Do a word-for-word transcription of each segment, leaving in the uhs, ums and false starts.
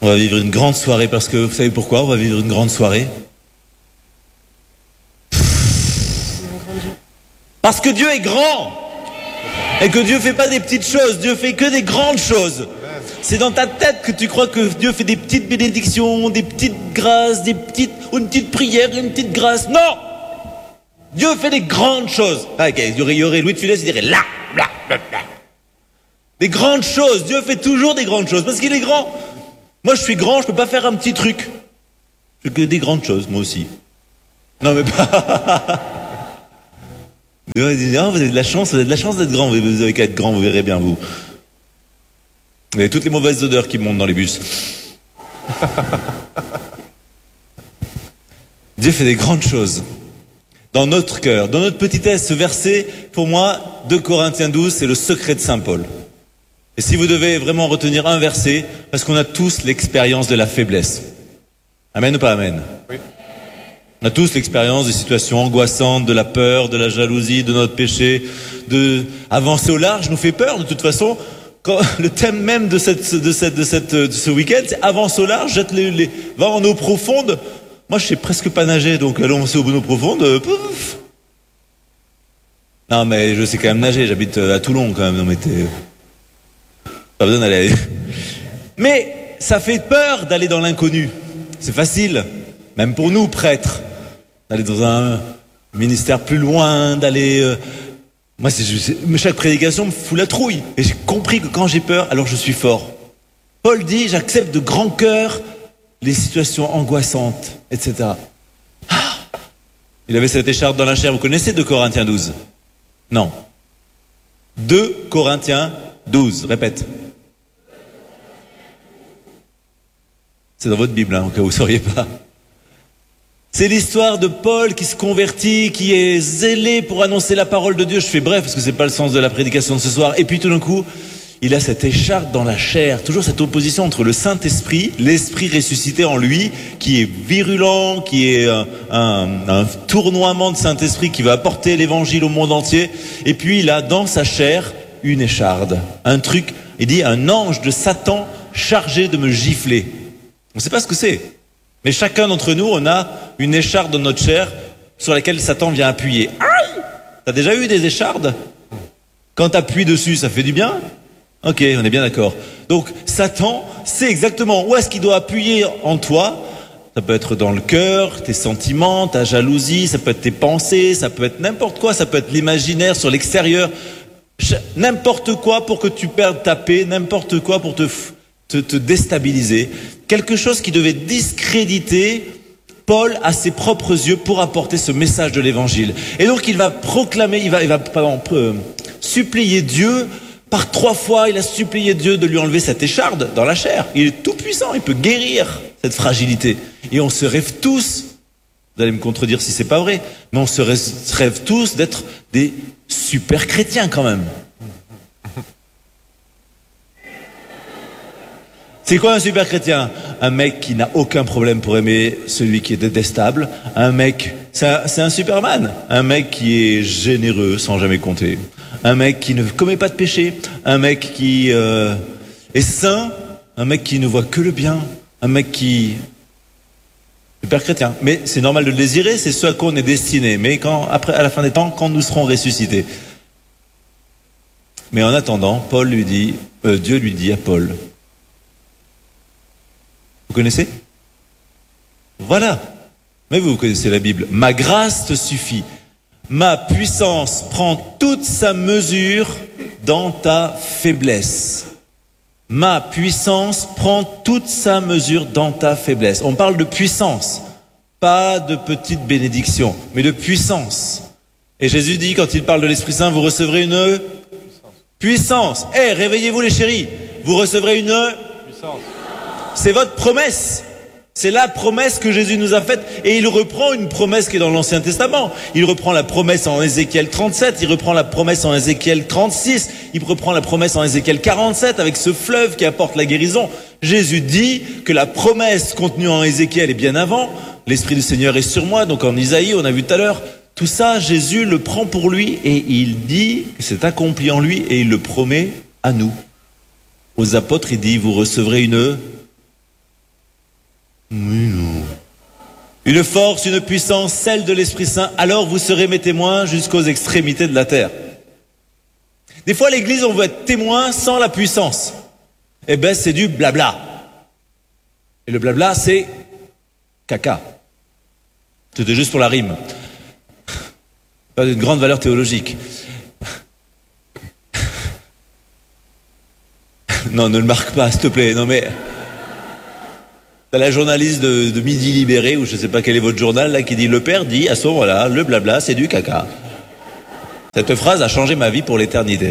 On va vivre une grande soirée parce que, vous savez pourquoi on va vivre une grande soirée? Parce que Dieu est grand et que Dieu fait pas des petites choses, Dieu fait que des grandes choses. C'est dans ta tête que tu crois que Dieu fait des petites bénédictions, des petites grâces, des petites, ou une petite prière, une petite grâce. Non! Dieu fait des grandes choses. Ah, okay. il, y aurait, il y aurait Louis de Funès, il dirait là, là, là, là. Des grandes choses. Dieu fait toujours des grandes choses parce qu'il est grand. Moi, je suis grand, je peux pas faire un petit truc. Je fais que des grandes choses, moi aussi. Non, mais pas. Dieu dit, non, vous avez de la chance, vous avez de la chance d'être grand. Vous avez qu'à être grand, vous verrez bien, vous. Vous avez toutes les mauvaises odeurs qui montent dans les bus. Dieu fait des grandes choses. Dans notre cœur, dans notre petitesse, ce verset, pour moi, deux Corinthiens douze, c'est le secret de Saint Paul. Et si vous devez vraiment retenir un verset, parce qu'on a tous l'expérience de la faiblesse. Amen ou pas amen? Oui. On a tous l'expérience des situations angoissantes, de la peur, de la jalousie, de notre péché, de avancer au large nous fait peur de toute façon. Quand, le thème même de, cette, de, cette, de, cette, de ce week-end, c'est avance au large, jette les, les, va en eau profonde. Moi, je sais presque pas nager, donc allons au eau profonde. Euh, pouf. Non, mais je sais quand même nager. J'habite à Toulon quand même. Non, mais t'es pas besoin d'aller. Mais ça fait peur d'aller dans l'inconnu. C'est facile, même pour nous prêtres, d'aller dans un ministère plus loin, d'aller. Euh... Moi, c'est, c'est, chaque prédication me fout la trouille. Et j'ai compris que quand j'ai peur, alors je suis fort. Paul dit, j'accepte de grand cœur les situations angoissantes, et cetera. Ah, il avait cette écharpe dans la chair. Vous connaissez deux Corinthiens douze? Non. deux Corinthiens douze. Répète. C'est dans votre Bible, hein, au cas où vous ne sauriez pas. C'est l'histoire de Paul qui se convertit, qui est zélé pour annoncer la parole de Dieu. Je fais bref, parce que c'est pas le sens de la prédication de ce soir. Et puis tout d'un coup, il a cette écharpe dans la chair. Toujours cette opposition entre le Saint-Esprit, l'Esprit ressuscité en lui, qui est virulent, qui est un, un, un tournoiement de Saint-Esprit qui va apporter l'évangile au monde entier. Et puis il a dans sa chair une écharde. Un truc, il dit, un ange de Satan chargé de me gifler. On ne sait pas ce que c'est. Mais chacun d'entre nous, on a une écharde dans notre chair sur laquelle Satan vient appuyer. Aïe! T'as déjà eu des échardes? Quand t'appuies dessus, ça fait du bien? Ok, on est bien d'accord. Donc, Satan sait exactement où est-ce qu'il doit appuyer en toi. Ça peut être dans le cœur, tes sentiments, ta jalousie, ça peut être tes pensées, ça peut être n'importe quoi, ça peut être l'imaginaire sur l'extérieur. N'importe quoi pour que tu perdes ta paix, n'importe quoi pour te... Te, te déstabiliser, quelque chose qui devait discréditer Paul à ses propres yeux pour apporter ce message de l'évangile. Et donc il va proclamer, il va, il va pardon, euh, supplier Dieu, par trois fois il a supplié Dieu de lui enlever cette écharde dans la chair. Il est tout puissant, il peut guérir cette fragilité. Et on se rêve tous, vous allez me contredire si c'est pas vrai, mais on se rêve tous d'être des super chrétiens quand même. C'est quoi un super chrétien? Un mec qui n'a aucun problème pour aimer celui qui est détestable. Un mec, c'est un, c'est un Superman. Un mec qui est généreux sans jamais compter. Un mec qui ne commet pas de péché. Un mec qui euh, est saint. Un mec qui ne voit que le bien. Un mec qui... Super chrétien. Mais c'est normal de le désirer, c'est ce à quoi on est destiné. Mais quand, après, à la fin des temps, quand nous serons ressuscités. Mais en attendant, Paul lui dit, euh, Dieu lui dit à Paul... Vous connaissez? Voilà. Mais vous connaissez la Bible. Ma grâce te suffit. Ma puissance prend toute sa mesure dans ta faiblesse. Ma puissance prend toute sa mesure dans ta faiblesse. On parle de puissance. Pas de petite bénédiction, mais de puissance. Et Jésus dit, quand il parle de l'Esprit Saint, vous recevrez une puissance. Eh, hey, réveillez-vous les chéris. Vous recevrez une puissance. C'est votre promesse. C'est la promesse que Jésus nous a faite. Et il reprend une promesse qui est dans l'Ancien Testament. Il reprend la promesse en Ézéchiel trente-sept. Il reprend la promesse en Ézéchiel trente-six. Il reprend la promesse en Ézéchiel quarante-sept avec ce fleuve qui apporte la guérison. Jésus dit que la promesse contenue en Ézéchiel est bien avant. L'Esprit du Seigneur est sur moi. Donc en Isaïe, on a vu tout à l'heure. Tout ça, Jésus le prend pour lui et il dit que c'est accompli en lui et il le promet à nous. Aux apôtres, il dit, vous recevrez une Oui, non. Une force, une puissance, celle de l'Esprit Saint, alors vous serez mes témoins jusqu'aux extrémités de la terre. Des fois, l'Église, on veut être témoin sans la puissance. Eh ben, c'est du blabla. Et le blabla, c'est caca. C'était juste pour la rime. Pas d'une grande valeur théologique. Non, ne le marque pas, s'il te plaît. Non, mais... T'as la journaliste de, de Midi Libéré, ou je sais pas quel est votre journal, là, qui dit « Le père dit, à ce moment-là, le blabla, c'est du caca. » Cette phrase a changé ma vie pour l'éternité.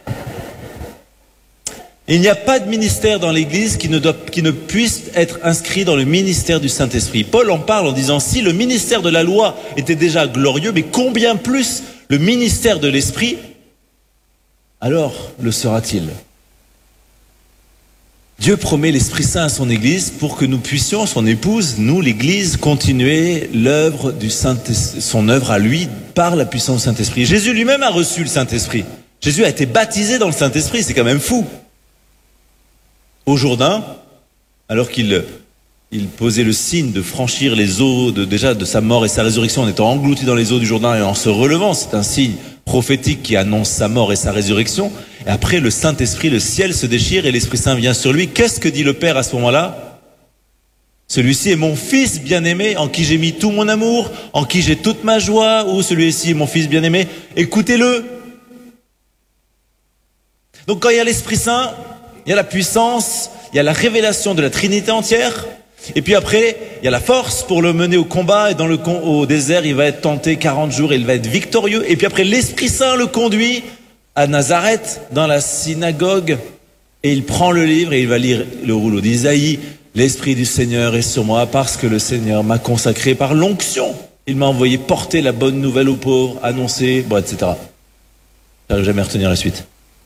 Il n'y a pas de ministère dans l'Église qui ne, doit, qui ne puisse être inscrit dans le ministère du Saint-Esprit. Paul en parle en disant « Si le ministère de la loi était déjà glorieux, mais combien plus le ministère de l'Esprit, alors le sera-t-il » Dieu promet l'Esprit Saint à son Église pour que nous puissions, son épouse, nous, l'Église, continuer l'œuvre du Saint, son œuvre à lui par la puissance du Saint-Esprit. Jésus lui-même a reçu le Saint-Esprit. Jésus a été baptisé dans le Saint-Esprit, c'est quand même fou. Au Jourdain, alors qu'il il posait le signe de franchir les eaux, de, déjà de sa mort et sa résurrection en étant englouti dans les eaux du Jourdain et en se relevant, c'est un signe prophétique qui annonce sa mort et sa résurrection. Et après, le Saint-Esprit, le ciel se déchire et l'Esprit Saint vient sur lui. Qu'est-ce que dit le Père à ce moment-là? Celui-ci est mon Fils bien-aimé, en qui j'ai mis tout mon amour, en qui j'ai toute ma joie, ou celui-ci est mon Fils bien-aimé. Écoutez-le. Donc quand il y a l'Esprit Saint, il y a la puissance, il y a la révélation de la Trinité entière. Et puis après, il y a la force pour le mener au combat. Et dans le au désert, il va être tenté quarante jours et il va être victorieux. Et puis après, l'Esprit Saint le conduit à Nazareth, dans la synagogue. Et il prend le livre et il va lire le rouleau d'Isaïe. L'Esprit du Seigneur est sur moi parce que le Seigneur m'a consacré par l'onction. Il m'a envoyé porter la bonne nouvelle aux pauvres, annoncer, bon, et cetera. Je n'arrive jamais à retenir la suite.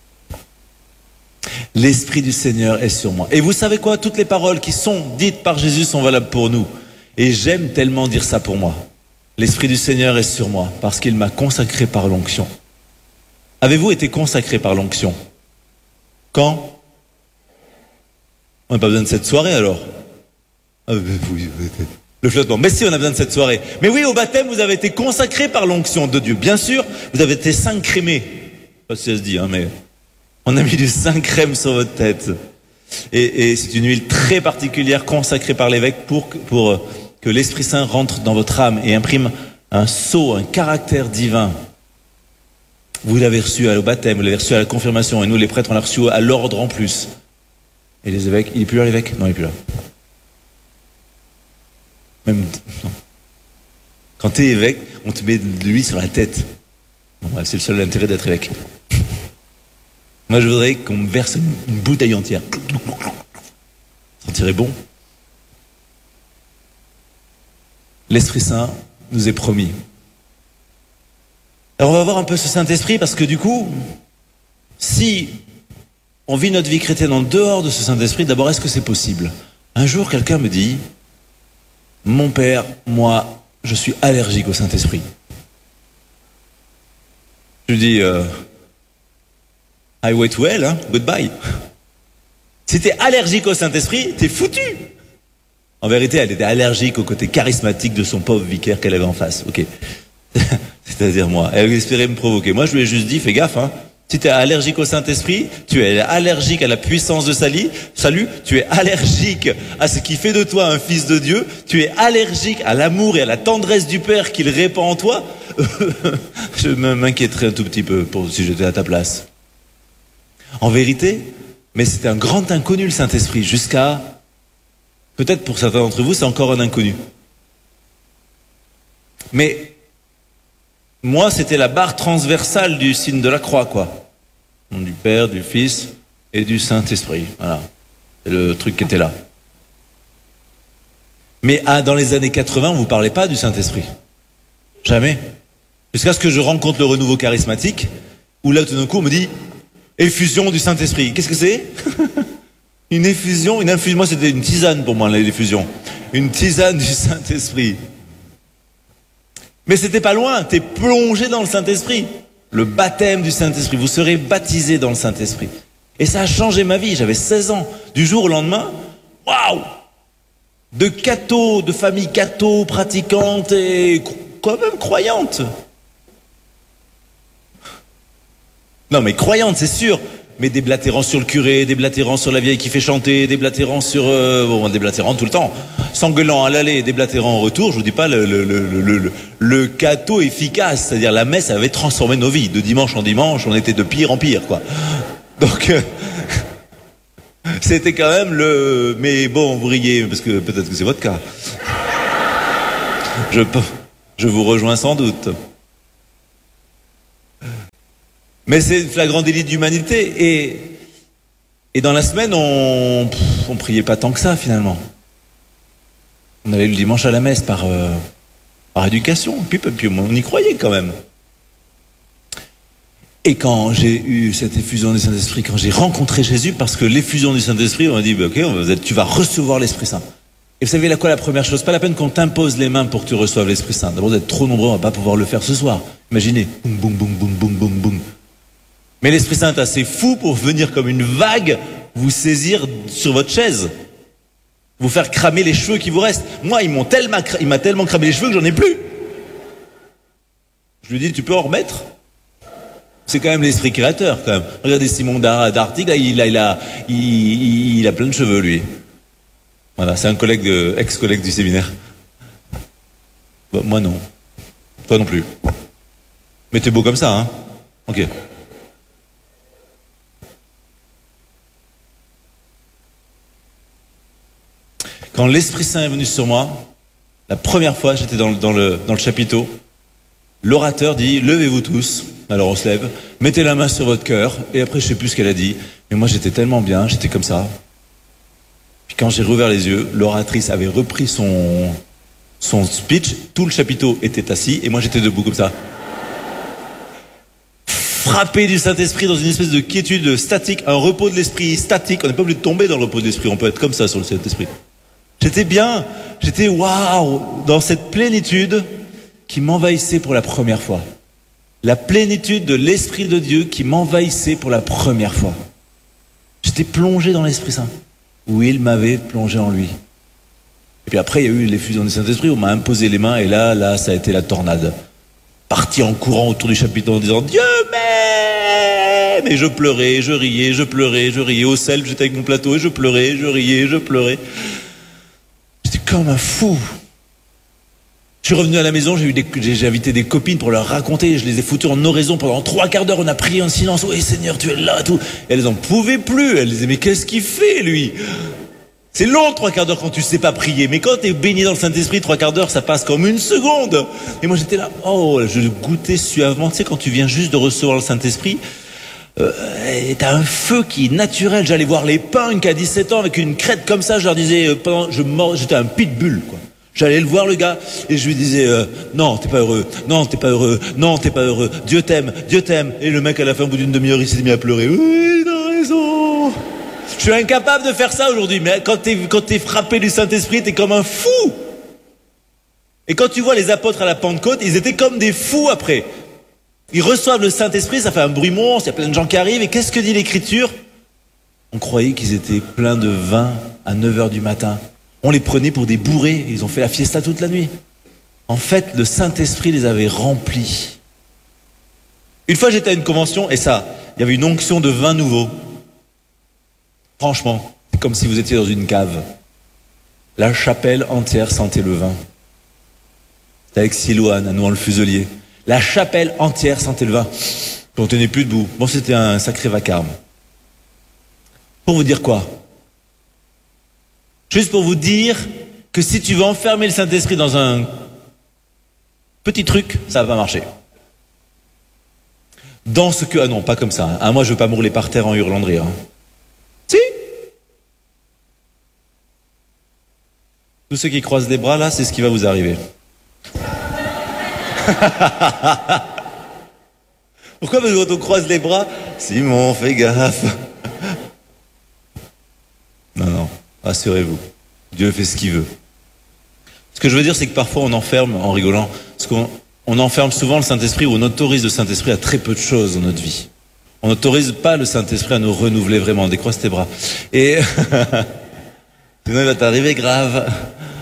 L'Esprit du Seigneur est sur moi. Et vous savez quoi? Toutes les paroles qui sont dites par Jésus sont valables pour nous. Et j'aime tellement dire ça pour moi. L'Esprit du Seigneur est sur moi parce qu'il m'a consacré par l'onction. Avez-vous été consacré par l'onction? Quand? On n'a pas besoin de cette soirée alors. Ah, oui, le flottement. Mais si, on a besoin de cette soirée. Mais oui, au baptême, vous avez été consacré par l'onction de Dieu. Bien sûr, vous avez été Saint-Crémé. Je sais pas si ça se dit, hein, mais... On a mis du Saint-Crème sur votre tête. Et, et c'est une huile très particulière consacrée par l'évêque pour, pour que l'Esprit Saint rentre dans votre âme et imprime un sceau, un caractère divin. Vous l'avez reçu au baptême, vous l'avez reçu à la confirmation, et nous les prêtres on l'a reçu à l'ordre en plus. Et les évêques, il n'est plus là l'évêque? Non, il n'est plus là. Même, non. Quand tu es évêque, on te met de l'huile sur la tête. Bon, c'est le seul intérêt d'être évêque. Moi, je voudrais qu'on me verse une, une bouteille entière. Ça sentirait bon. L'Esprit Saint nous est promis. Alors, on va voir un peu ce Saint-Esprit parce que du coup, si on vit notre vie chrétienne en dehors de ce Saint-Esprit, d'abord, est-ce que c'est possible? Un jour, quelqu'un me dit, mon père, moi, je suis allergique au Saint-Esprit. Je lui dis... Euh, I wait well, hein, goodbye. Si t'es allergique au Saint-Esprit, t'es foutu. En vérité, elle était allergique au côté charismatique de son pauvre vicaire qu'elle avait en face. Ok. C'est-à-dire moi. Elle espérait me provoquer. Moi, je lui ai juste dit, fais gaffe, hein. Si t'es allergique au Saint-Esprit, tu es allergique à la puissance de salut, salut, tu es allergique à ce qui fait de toi un fils de Dieu, tu es allergique à l'amour et à la tendresse du Père qu'il répand en toi. Je m'inquiéterais un tout petit peu pour, si j'étais à ta place. En vérité, mais c'était un grand inconnu le Saint-Esprit, jusqu'à, peut-être pour certains d'entre vous, c'est encore un inconnu. Mais, moi, c'était la barre transversale du signe de la croix, quoi. Du Père, du Fils et du Saint-Esprit. Voilà. C'est le truc qui était là. Mais ah, dans les années quatre-vingts, on ne vous parlait pas du Saint-Esprit. Jamais. Jusqu'à ce que je rencontre le renouveau charismatique, où là, tout d'un coup, on me dit... Effusion du Saint-Esprit. Qu'est-ce que c'est? Une effusion, une infusion. Moi, c'était une tisane pour moi, l'effusion. Une tisane du Saint-Esprit. Mais c'était pas loin. T'es plongé dans le Saint-Esprit. Le baptême du Saint-Esprit. Vous serez baptisé dans le Saint-Esprit. Et ça a changé ma vie. J'avais seize ans. Du jour au lendemain, waouh! de cathos, de familles cathos, pratiquantes et quand même croyantes. Non mais croyantes, c'est sûr. Mais des blatérants sur le curé, des blatérants sur la vieille qui fait chanter, des blatérants sur... Euh, bon, des blatérants tout le temps. S'engueulant à l'aller, des blatérants en retour, je vous dis pas le, le, le, le, le, le catho efficace. C'est-à-dire la messe avait transformé nos vies. De dimanche en dimanche, on était de pire en pire, quoi. Donc, euh, c'était quand même le... Mais bon, vous riez, parce que peut-être que c'est votre cas. Je, je vous rejoins sans doute. Mais c'est une flagrante délit d'humanité. Et, et dans la semaine, on on priait pas tant que ça, finalement. On allait le dimanche à la messe par, euh, par éducation. Puis, puis on y croyait quand même. Et quand j'ai eu cette effusion du Saint-Esprit, quand j'ai rencontré Jésus, parce que l'effusion du Saint-Esprit, on m'a dit, bah, ok, vous êtes, tu vas recevoir l'Esprit Saint. Et vous savez là quoi la première chose? Pas la peine qu'on t'impose les mains pour que tu reçoives l'Esprit Saint. D'abord, vous êtes trop nombreux, on va pas pouvoir le faire ce soir. Imaginez, boum, boum, boum, boum, boum, boum, boum. Mais l'Esprit Saint est assez fou pour venir comme une vague vous saisir sur votre chaise, vous faire cramer les cheveux qui vous restent. Moi, ils m'ont tellement, il m'a tellement cramé les cheveux que j'en ai plus. Je lui dis, tu peux en remettre? C'est quand même l'esprit créateur, quand même. Regardez Simon d'Artigue, là, il a, il a, il, il, il a plein de cheveux, lui. Voilà, c'est un collègue, de, ex-collègue du séminaire. Bon, moi non, toi non plus. Mais t'es beau comme ça, hein? Ok. Quand l'Esprit Saint est venu sur moi, la première fois, j'étais dans, dans, le, dans le chapiteau, l'orateur dit « Levez-vous tous ». Alors on se lève, mettez la main sur votre cœur, et après je sais plus ce qu'elle a dit, mais moi j'étais tellement bien, j'étais comme ça. Puis quand j'ai rouvert les yeux, l'oratrice avait repris son, son speech, tout le chapiteau était assis, et moi j'étais debout comme ça. Frappé du Saint-Esprit dans une espèce de quiétude statique, un repos de l'esprit statique. On n'est pas obligé de tomber dans le repos de l'esprit, on peut être comme ça sur le Saint-Esprit. J'étais bien, j'étais waouh, dans cette plénitude qui m'envahissait pour la première fois. La plénitude de l'Esprit de Dieu qui m'envahissait pour la première fois. J'étais plongé dans l'Esprit Saint, où il m'avait plongé en lui. Et puis après, il y a eu l'effusion du Saint-Esprit, on m'a imposé les mains, et là, là, ça a été la tornade. Parti en courant autour du chapiteau en disant « Dieu m'aime !» Et je pleurais, je riais, je pleurais, je riais. Au sel, j'étais avec mon plateau, et je pleurais, je riais, je pleurais. J'étais comme un fou. Je suis revenu à la maison, j'ai, eu des, j'ai, j'ai invité des copines pour leur raconter, je les ai foutues en oraison pendant trois quarts d'heure, on a prié en silence, oui Seigneur, tu es là, tout. Et elles n'en pouvaient plus, elles disaient, mais qu'est-ce qu'il fait, lui? C'est long, trois quarts d'heure, quand tu sais pas prier, mais quand tu es baigné dans le Saint-Esprit, trois quarts d'heure, ça passe comme une seconde. Et moi, j'étais là, oh, je goûtais suavement, tu sais, quand tu viens juste de recevoir le Saint-Esprit, euh, t'as un feu qui est naturel. J'allais voir les punks à dix-sept ans avec une crête comme ça, je leur disais, euh, pendant, je mord, j'étais un pitbull, quoi. J'allais le voir, le gars, et je lui disais euh, non, t'es pas heureux, non, t'es pas heureux, non, t'es pas heureux, Dieu t'aime, Dieu t'aime. Et le mec, à la fin, au bout d'une demi-heure, il s'est mis à pleurer. Oui, t'as raison. Je suis incapable de faire ça aujourd'hui, mais quand t'es, quand t'es frappé du Saint-Esprit, t'es comme un fou. Et quand tu vois les apôtres à la Pentecôte, ils étaient comme des fous après. Ils reçoivent le Saint-Esprit, ça fait un bruit monstre, il y a plein de gens qui arrivent, et qu'est-ce que dit l'Écriture? On croyait qu'ils étaient pleins de vin à neuf heures du matin. On les prenait pour des bourrés, ils ont fait la fiesta toute la nuit. En fait, le Saint-Esprit les avait remplis. Une fois, j'étais à une convention, et ça, il y avait une onction de vin nouveau. Franchement, c'est comme si vous étiez dans une cave. La chapelle entière sentait le vin. C'était avec Silouane, à Nouan-le-Fuselier. La chapelle entière sentait le vin. On ne tenait plus debout. Bon, c'était un sacré vacarme. Pour vous dire quoi? Juste pour vous dire que si tu veux enfermer le Saint-Esprit dans un petit truc, ça va pas marcher. Dans ce que... Ah non, pas comme ça. Ah, moi, je veux pas m'rouler par terre en hurlant de rire. Hein. Si. Tous ceux qui croisent les bras, là, c'est ce qui va vous arriver. Pourquoi? Parce que quand on croise les bras, Simon, fais gaffe. Non, non. Rassurez-vous, Dieu fait ce qu'il veut. Ce que je veux dire, c'est que parfois on enferme, en rigolant, parce qu'on on enferme souvent le Saint-Esprit, ou on autorise le Saint-Esprit à très peu de choses dans notre vie. On n'autorise pas le Saint-Esprit à nous renouveler vraiment. Décroise tes bras. Et sinon il va t'arriver grave.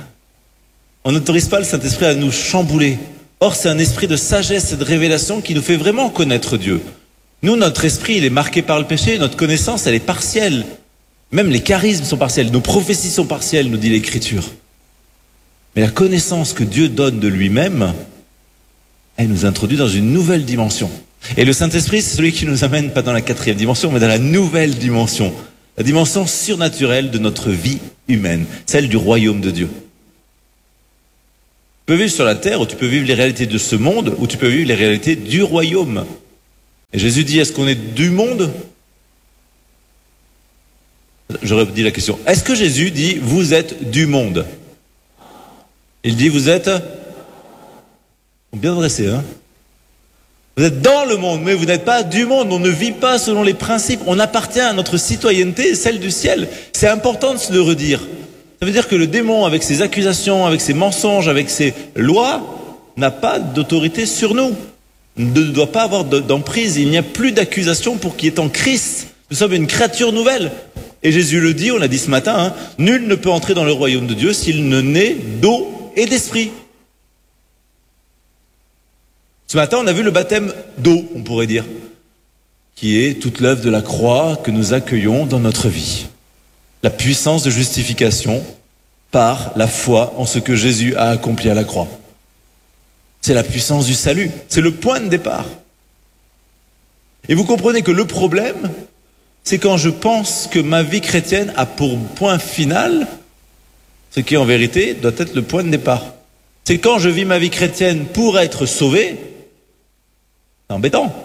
On n'autorise pas le Saint-Esprit à nous chambouler. Or, c'est un esprit de sagesse et de révélation qui nous fait vraiment connaître Dieu. Nous, notre esprit, il est marqué par le péché, notre connaissance, elle est partielle. Même les charismes sont partiels, nos prophéties sont partielles, nous dit l'Écriture. Mais la connaissance que Dieu donne de lui-même, elle nous introduit dans une nouvelle dimension. Et le Saint-Esprit, c'est celui qui nous amène, pas dans la quatrième dimension, mais dans la nouvelle dimension. La dimension surnaturelle de notre vie humaine, celle du royaume de Dieu. Tu peux vivre sur la terre, ou tu peux vivre les réalités de ce monde, ou tu peux vivre les réalités du royaume. Et Jésus dit, est-ce qu'on est du monde ? J'aurais dit la question. Est-ce que Jésus dit, vous êtes du monde ? Il dit, vous êtes bien dressé, hein ? Vous êtes dans le monde, mais vous n'êtes pas du monde. On ne vit pas selon les principes. On appartient à notre citoyenneté, celle du ciel. C'est important de se le redire. Ça veut dire que le démon, avec ses accusations, avec ses mensonges, avec ses lois, n'a pas d'autorité sur nous. Il ne doit pas avoir d'emprise. Il n'y a plus d'accusation pour qui est en Christ. Nous sommes une créature nouvelle. Et Jésus le dit, on l'a dit ce matin, hein, nul ne peut entrer dans le royaume de Dieu s'il ne naît d'eau et d'esprit. Ce matin, on a vu le baptême d'eau, on pourrait dire, qui est toute l'œuvre de la croix que nous accueillons dans notre vie. La puissance de justification par la foi en ce que Jésus a accompli à la croix. C'est la puissance du salut, c'est le point de départ. Et vous comprenez que le problème, c'est quand je pense que ma vie chrétienne a pour point final ce qui en vérité doit être le point de départ. C'est quand je vis ma vie chrétienne pour être sauvé, c'est embêtant.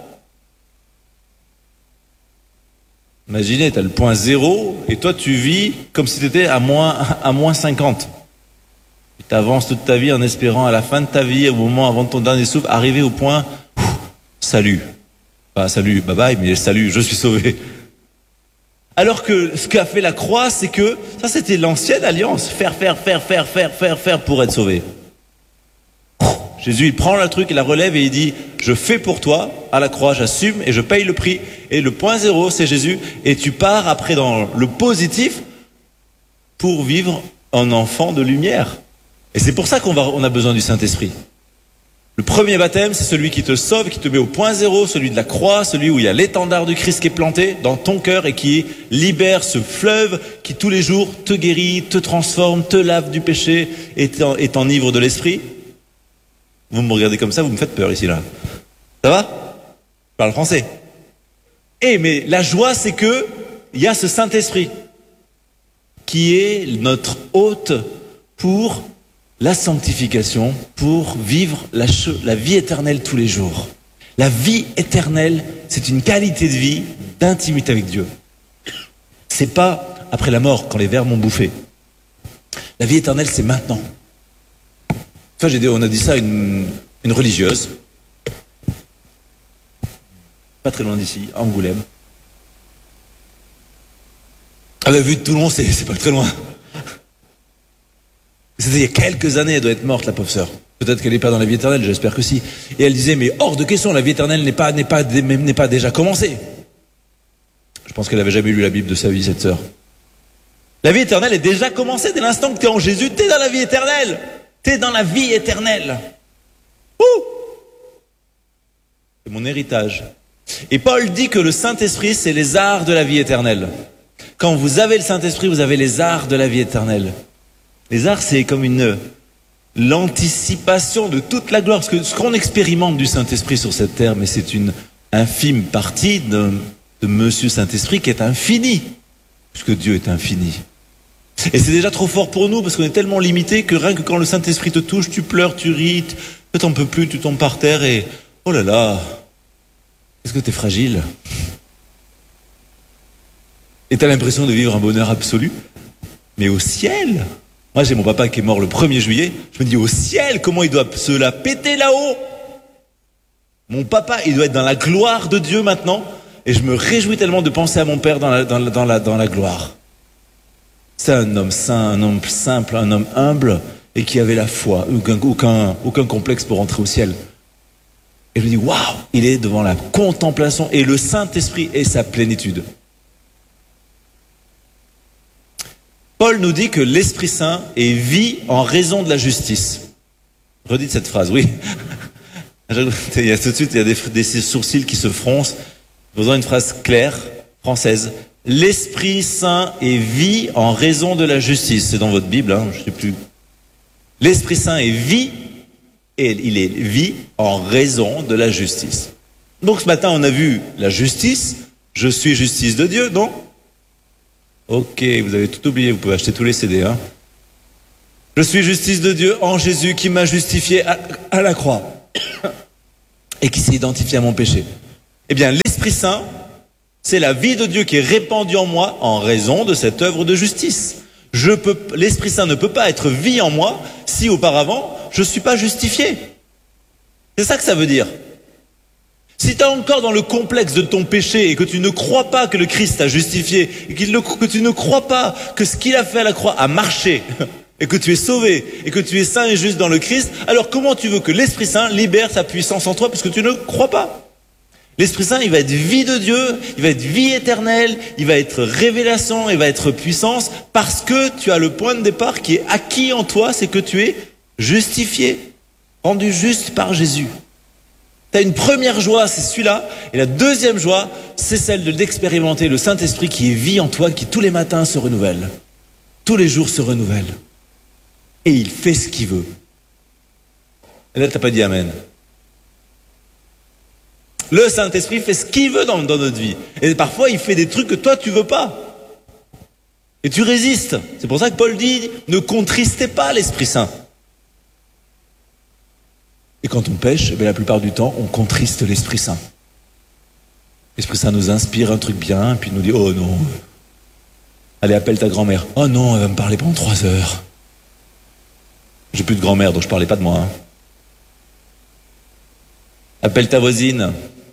Imaginez, tu as le point zéro et toi tu vis comme si tu étais à moins, à moins cinquante. Tu avances toute ta vie en espérant à la fin de ta vie, au moment avant de ton dernier souffle, arriver au point, ouf, salut. Pas salut, bye bye, mais salut, je suis sauvé. Alors que ce qu'a fait la croix, c'est que, ça c'était l'ancienne alliance, faire, faire, faire, faire, faire, faire, faire pour être sauvé. Jésus, il prend le truc, il la relève et il dit, je fais pour toi, à la croix, j'assume et je paye le prix. Et le point zéro, c'est Jésus. Et tu pars après dans le positif pour vivre un enfant de lumière. Et c'est pour ça qu'on va, on a besoin du Saint-Esprit. Le premier baptême, c'est celui qui te sauve, qui te met au point zéro, celui de la croix, celui où il y a l'étendard du Christ qui est planté dans ton cœur et qui libère ce fleuve qui tous les jours te guérit, te transforme, te lave du péché et t'enivre de l'esprit. Vous me regardez comme ça, vous me faites peur ici, là. Ça va ? Je parle français. Eh, mais la joie, c'est que il y a ce Saint-Esprit qui est notre hôte pour la sanctification, pour vivre la, la vie éternelle tous les jours. La vie éternelle, c'est une qualité de vie d'intimité avec Dieu. C'est pas après la mort, quand les vers m'ont bouffé. La vie éternelle, c'est maintenant. Enfin, j'ai dit, on a dit ça à une, une religieuse, pas très loin d'ici, à Angoulême. Elle a vu de Toulon, c'est, c'est pas très loin. C'était il y a quelques années, elle doit être morte, la pauvre sœur. Peut-être qu'elle n'est pas dans la vie éternelle, j'espère que si. Et elle disait, mais hors de question, la vie éternelle n'est pas, n'est pas, n'est pas déjà commencée. Je pense qu'elle n'avait jamais lu la Bible de sa vie, cette sœur. La vie éternelle est déjà commencée dès l'instant que tu es en Jésus, tu es dans la vie éternelle. T'es dans la vie éternelle. Ouh! C'est mon héritage. Et Paul dit que le Saint-Esprit, c'est les arts de la vie éternelle. Quand vous avez le Saint-Esprit, vous avez les arts de la vie éternelle. Les arts, c'est comme une l'anticipation de toute la gloire. Parce que ce qu'on expérimente du Saint-Esprit sur cette terre, mais c'est une infime partie de, de Monsieur Saint-Esprit qui est infini. Puisque Dieu est infini. Et c'est déjà trop fort pour nous parce qu'on est tellement limité que rien que quand le Saint-Esprit te touche, tu pleures, tu ris, tu t'en peux plus, tu tombes par terre et oh là là, est-ce que t'es fragile? Et t'as l'impression de vivre un bonheur absolu, mais au ciel. Moi j'ai mon papa qui est mort le premier juillet, je me dis au ciel, comment il doit se la péter là-haut? Mon papa, il doit être dans la gloire de Dieu maintenant, et je me réjouis tellement de penser à mon père dans la, dans la, dans la, dans la gloire. C'est un homme saint, un homme simple, un homme humble et qui avait la foi, aucun, aucun, aucun complexe pour entrer au ciel. Et je me dis, waouh, il est devant la contemplation et le Saint-Esprit est sa plénitude. Paul nous dit que l'Esprit Saint est vie en raison de la justice. Redites cette phrase, oui. Il y a tout de suite, il y a des, des sourcils qui se froncent. Faisons une phrase claire, française. L'Esprit Saint est vie en raison de la justice. C'est dans votre Bible, hein, je ne sais plus. L'Esprit Saint est vie, et il est vie en raison de la justice. Donc ce matin, on a vu la justice. Je suis justice de Dieu, non? Ok, vous avez tout oublié, vous pouvez acheter tous les C D. Hein. Je suis justice de Dieu en Jésus qui m'a justifié à, à la croix et qui s'est identifié à mon péché. Eh bien, l'Esprit Saint, c'est la vie de Dieu qui est répandue en moi en raison de cette œuvre de justice. Je peux, l'Esprit Saint ne peut pas être vie en moi si auparavant je ne suis pas justifié. C'est ça que ça veut dire. Si tu es encore dans le complexe de ton péché et que tu ne crois pas que le Christ t'a justifié et que tu ne crois pas que ce qu'il a fait à la croix a marché et que tu es sauvé et que tu es saint et juste dans le Christ, alors comment tu veux que l'Esprit Saint libère sa puissance en toi puisque tu ne crois pas? L'Esprit Saint, il va être vie de Dieu, il va être vie éternelle, il va être révélation, il va être puissance parce que tu as le point de départ qui est acquis en toi, c'est que tu es justifié, rendu juste par Jésus. Tu as une première joie, c'est celui-là. Et la deuxième joie, c'est celle de d'expérimenter le Saint-Esprit qui est vie en toi, qui tous les matins se renouvelle. Tous les jours se renouvelle. Et il fait ce qu'il veut. Et là, tu n'as pas dit Amen. Le Saint-Esprit fait ce qu'il veut dans, dans notre vie. Et parfois, il fait des trucs que toi, tu veux pas. Et tu résistes. C'est pour ça que Paul dit, ne contristez pas l'Esprit Saint. Et quand on pêche, eh la plupart du temps, on contriste l'Esprit Saint. L'Esprit Saint nous inspire un truc bien, puis nous dit, oh non, allez, appelle ta grand-mère. Oh non, elle va me parler pendant trois heures. J'ai plus de grand-mère, donc je parlais pas de moi. Hein. Appelle ta voisine.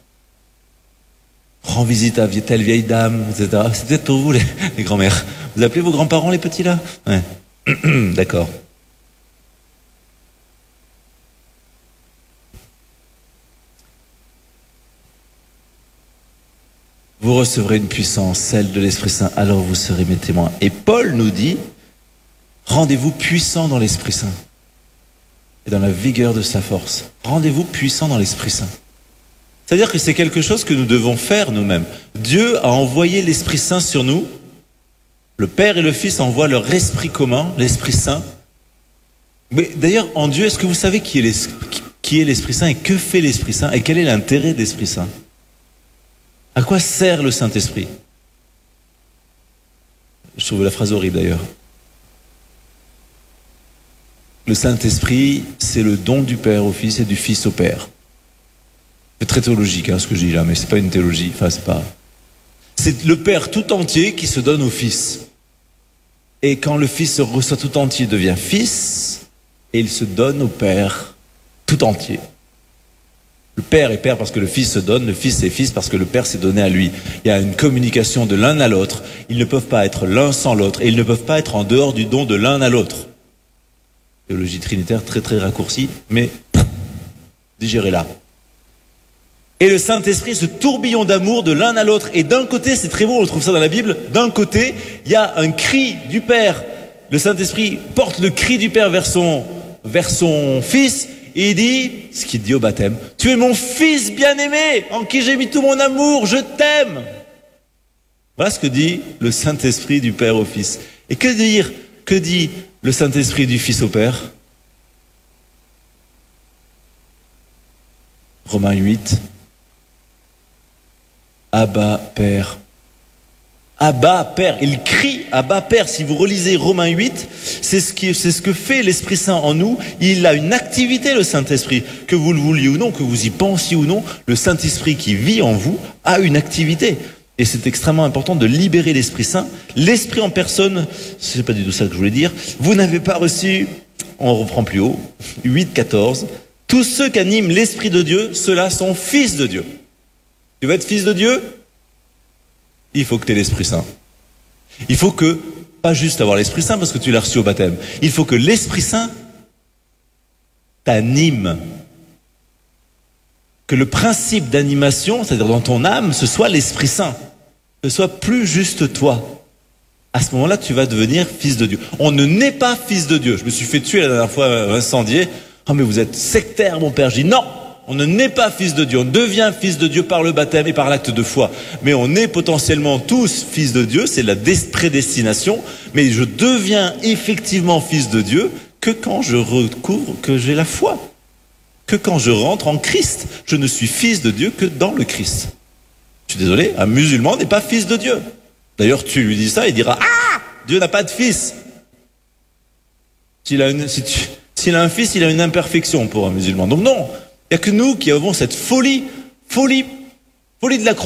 Rends visite à telle vieille dame, et cetera. C'est peut-être pour vous, les, les grand-mères. Vous appelez vos grands-parents, les petits, là? Ouais. D'accord. Vous recevrez une puissance, celle de l'Esprit Saint, alors vous serez mes témoins. Et Paul nous dit, rendez-vous puissants dans l'Esprit Saint et dans la vigueur de sa force. Rendez-vous puissants dans l'Esprit Saint. C'est-à-dire que c'est quelque chose que nous devons faire nous-mêmes. Dieu a envoyé l'Esprit Saint sur nous. Le Père et le Fils envoient leur esprit commun, l'Esprit Saint. Mais d'ailleurs, en Dieu, est-ce que vous savez qui est l'Esprit, qui est l'Esprit Saint et que fait l'Esprit Saint et quel est l'intérêt de l'Esprit Saint? À quoi sert le Saint-Esprit? Je trouve la phrase horrible d'ailleurs. Le Saint-Esprit, c'est le don du Père au Fils et du Fils au Père. C'est très théologique hein, ce que je dis là, mais c'est pas une théologie. Enfin, c'est pas. C'est le Père tout entier qui se donne au Fils. Et quand le Fils se reçoit tout entier, il devient Fils, et il se donne au Père tout entier. Le Père est Père parce que le Fils se donne, le Fils est Fils parce que le Père s'est donné à lui. Il y a une communication de l'un à l'autre. Ils ne peuvent pas être l'un sans l'autre, et ils ne peuvent pas être en dehors du don de l'un à l'autre. Théologie trinitaire très très raccourcie, mais digérez-la. Et le Saint-Esprit, ce tourbillon d'amour de l'un à l'autre. Et d'un côté, c'est très beau, on trouve ça dans la Bible, d'un côté, il y a un cri du Père. Le Saint-Esprit porte le cri du Père vers son, vers son Fils, et il dit, ce qu'il dit au baptême, « Tu es mon Fils bien-aimé, en qui j'ai mis tout mon amour, je t'aime !» Voilà ce que dit le Saint-Esprit du Père au Fils. Et que dire, que dit le Saint-Esprit du Fils au Père? Romains huit. Abba, Père. Abba, Père. Il crie Abba, Père. Si vous relisez Romains huit, c'est ce qui, c'est ce que fait l'Esprit Saint en nous. Il a une activité, le Saint-Esprit. Que vous le vouliez ou non, que vous y pensiez ou non, le Saint-Esprit qui vit en vous a une activité. Et c'est extrêmement important de libérer l'Esprit Saint. L'Esprit en personne, c'est pas du tout ça que je voulais dire. Vous n'avez pas reçu, on reprend plus haut, huit, quatorze. Tous ceux qu'anime l'Esprit de Dieu, ceux-là sont fils de Dieu. Tu veux être fils de Dieu? Il faut que tu aies l'Esprit Saint. Il faut que, pas juste avoir l'Esprit Saint parce que tu l'as reçu au baptême, il faut que l'Esprit Saint t'anime. Que le principe d'animation, c'est-à-dire dans ton âme, ce soit l'Esprit Saint. Ce soit plus juste toi. à ce moment-là, tu vas devenir fils de Dieu. On ne naît pas fils de Dieu. Je me suis fait tuer la dernière fois, incendié. Ah, mais vous êtes sectaire, mon père. Je dis non, on ne naît pas fils de Dieu. On devient fils de Dieu par le baptême et par l'acte de foi. Mais on est potentiellement tous fils de Dieu. C'est la prédestination. Mais je deviens effectivement fils de Dieu que quand je recouvre, que j'ai la foi. Que quand je rentre en Christ. Je ne suis fils de Dieu que dans le Christ. Je suis désolé, un musulman n'est pas fils de Dieu. D'ailleurs, tu lui dis ça, il dira « Ah, Dieu n'a pas de fils !» S'il a, une, si tu, s'il a un fils, il a une imperfection pour un musulman. Donc non, il n'y a que nous qui avons cette folie, folie, folie de la croix.